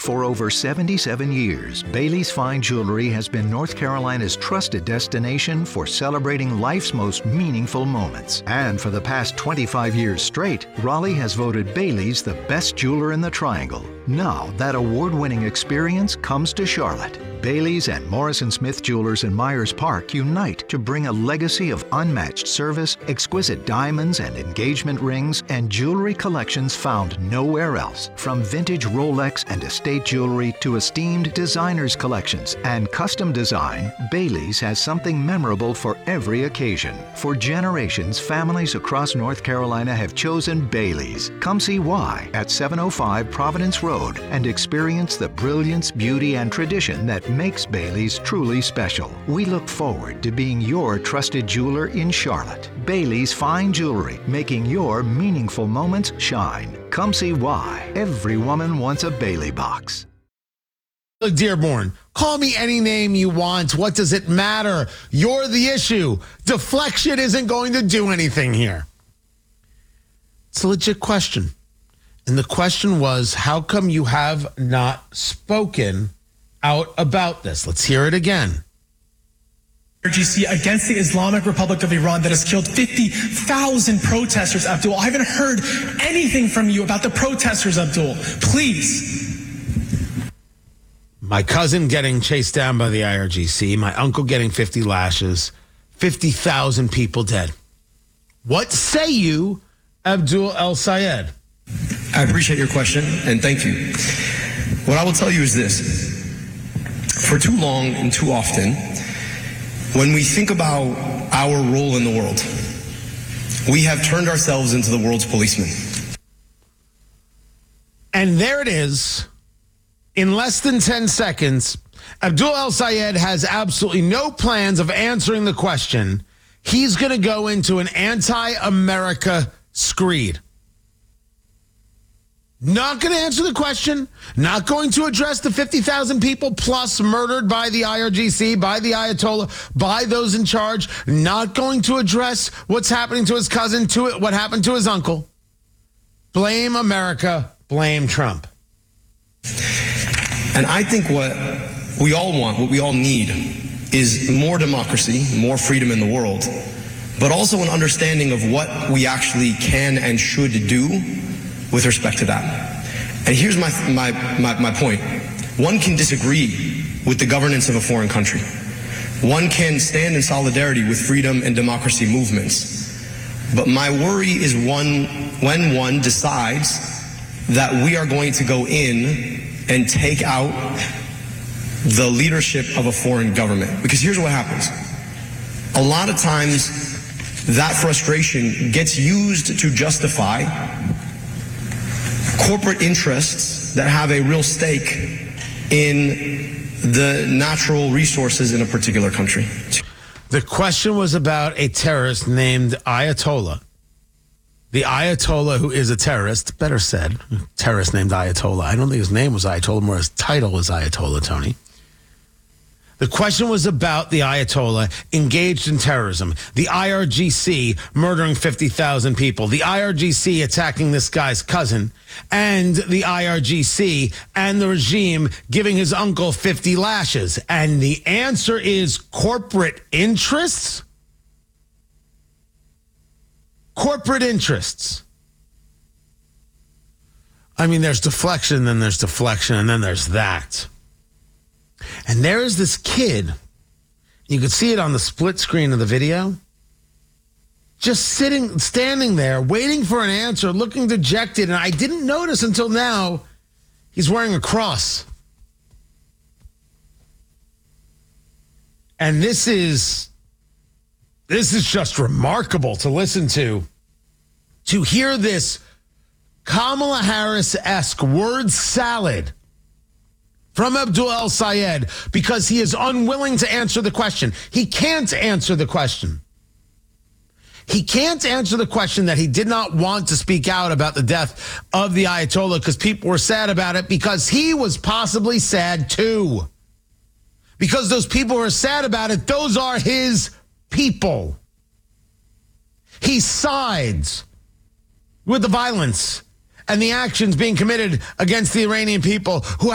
For over 77 years, Bailey's Fine Jewelry has been North Carolina's trusted destination for celebrating life's most meaningful moments. And for the past 25 years straight, Raleigh has voted Bailey's the best jeweler in the Triangle. Now, that award-winning experience comes to Charlotte. Bailey's and Morrison Smith Jewelers in Myers Park unite to bring a legacy of unmatched service, exquisite diamonds and engagement rings, and jewelry collections found nowhere else. From vintage Rolex and estate jewelry to esteemed designers collections and custom design, Bailey's has something memorable for every occasion. For generations, families across North Carolina have chosen Bailey's. Come see why at 705 Providence Road and experience the brilliance, beauty, and tradition that makes Bailey's truly special. We look forward to being your trusted jeweler in Charlotte. Bailey's Fine Jewelry, making your meaningful moments shine. Come see why. Every woman wants a Bailey box. Look, Dearborn, call me any name you want. What does it matter? You're the issue. Deflection isn't going to do anything here. It's a legit question. And the question was, how come you have not spoken out about this? Let's hear it again. IRGC against the Islamic Republic of Iran that has killed 50,000 protesters, Abdul. I haven't heard anything from you about the protesters, Abdul. Please. My cousin getting chased down by the IRGC, my uncle getting 50 lashes, 50,000 people dead. What say you, Abdul El-Sayed? I appreciate your question, and thank you. What I will tell you is this. For too long and too often, when we think about our role in the world, we have turned ourselves into the world's policemen. And there it is. In less than 10 seconds, Abdul El-Sayed has absolutely no plans of answering the question. He's going to go into an anti-America screed. Not going to answer the question, not going to address the 50,000 people plus murdered by the IRGC, by the Ayatollah, by those in charge, not going to address what's happening to his cousin, what happened to his uncle. Blame America, blame Trump. And I think what we all want, what we all need, is more democracy, more freedom in the world, but also an understanding of what we actually can and should do with respect to that. And here's my point. One can disagree with the governance of a foreign country. One can stand in solidarity with freedom and democracy movements. But my worry is when one decides that we are going to go in and take out the leadership of a foreign government. Because here's what happens. A lot of times that frustration gets used to justify corporate interests that have a real stake in the natural resources in a particular country. The question was about a terrorist named Ayatollah. The Ayatollah who is a terrorist, better said, terrorist named Ayatollah. I don't think his name was Ayatollah, more his title was Ayatollah, Tony. The question was about the Ayatollah engaged in terrorism, the IRGC murdering 50,000 people, the IRGC attacking this guy's cousin, and the IRGC and the regime giving his uncle 50 lashes. And the answer is corporate interests? Corporate interests. I mean, there's deflection, then there's deflection, and then there's that. And there is this kid, you could see it on the split screen of the video, just standing there, waiting for an answer, looking dejected. And I didn't notice until now, he's wearing a cross. And this is just remarkable to listen to hear this Kamala Harris-esque word salad from Abdul El-Sayed because he is unwilling to answer the question. He can't answer the question. He can't answer the question that he did not want to speak out about the death of the Ayatollah because people were sad about it because he was possibly sad too. Because those people who are sad about it, those are his people. He sides with the violence and the actions being committed against the Iranian people who